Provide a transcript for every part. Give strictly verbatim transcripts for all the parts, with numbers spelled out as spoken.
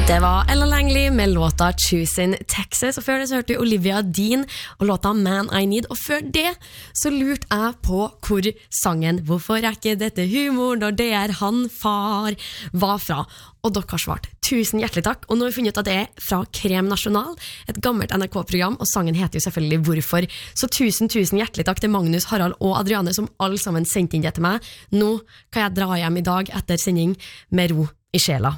Det var Ella Langley med låta Choosing Texas, og før det så hørte vi Olivia Dean og låta Man I Need, og før det så lurte jeg på hvor sangen Hvorfor er ikke dette humor når det er han far var fra, og dere har svart. Tusen hjertelig takk, og nå har vi funnet ut at det er fra Krem National, et gammelt N R K-program, og sangen heter jo selvfølgelig Hvorfor. Så tusen, tusen hjertelig takk til Magnus, Harald og Adriane som alle sammen sendte inn det til meg. Nå kan jeg dra hjem i dag etter sending med ro i sjela.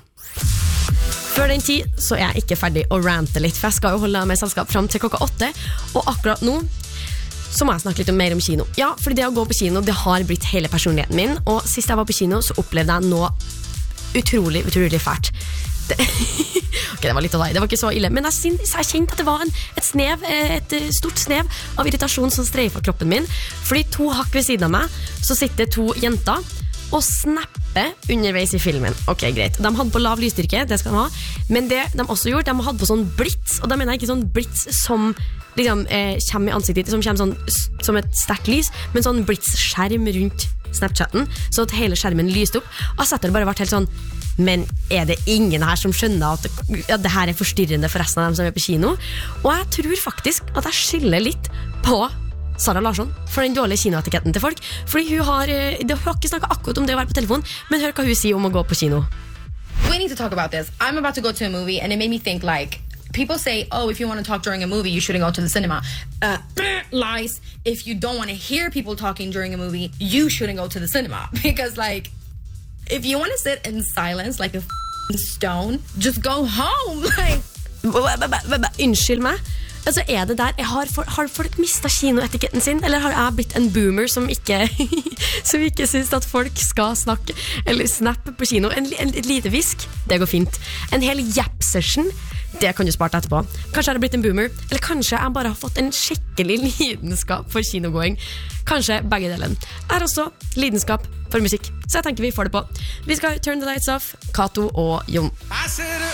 Før den tid så er jeg ikke ferdig å rante litt, for jeg skal jo holde med selskap frem til klokka åtte, og akkurat nå så må jeg snakke litt mer om kino. Ja, fordi det å gå på kino, det har blitt hele personligheten min, og sist jeg var på kino så opplevde jeg noe utrolig, utrolig fælt. Det, ok, det var litt av deg, det var ikke så ille, men jeg, syns, jeg kjente at det var en, et snev, et stort snev av irritasjon som streifer kroppen min, fordi to hakk ved siden av meg, så sitter to jenter, og snappe underveis i filmen. Ok, greit. De hadde på lav lysstyrke, det skal de ha. Men det de også gjorde, de hadde på sånn blitz, og da mener jeg ikke sånn blitz som liksom, eh, kommer i ansiktet ditt, som kommer sånn, som et sterkt lys, men sånn blitz-skjerm rundt Snapchatten, så at hele skjermen lyste opp. Og så hadde det bare vært helt sånn, men er det ingen her som skjønner at det, at det her er forstyrrende for resten av dem som er på kino? Og jeg tror faktisk at jeg skiller litt på Sara Larsson for den dårlige kinoetiketten til folk, fordi hun har, det har ikke snakket akkurat om det å være på telefon, men hør hva hun sier om å gå på kino. We need to talk about this. I'm about to go to a movie and it made me think like, people say, oh, if you want to talk during a movie, you shouldn't go to the cinema. Uh, lies. If you don't want to hear people talking during a movie, you shouldn't go to the cinema. Because like, if you want to sit in silence like a f***ing stone, just go home. Like, Unnskyld meg. Altså er det der, har, for, har folk mistet kinoetiketten sin, eller har jeg blitt en boomer som ikke, som ikke synes at folk skal snakke, eller snappe på kino? En, en, et lite visk, det går fint. En hel jap-session, det kan du spart etterpå. Kanskje jeg har blitt en boomer, eller kanskje jeg bare har fått en skikkelig lidenskap for kinogåing. Kanskje begge delen. Jeg har også lidenskap for musikk, så jeg tenker vi får det på. Vi skal Turn the Lights Off, Kato og Jon.